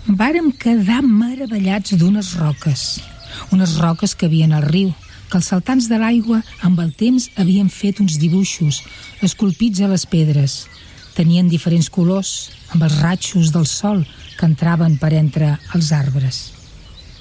Vàrem quedar meravellats d'unes roques que havien al riu, que els saltants de l'aigua amb el temps havien fet uns dibuixos esculpits a les pedres. Tenien diferents colors, amb els ratxos del sol que entraven per entre els arbres.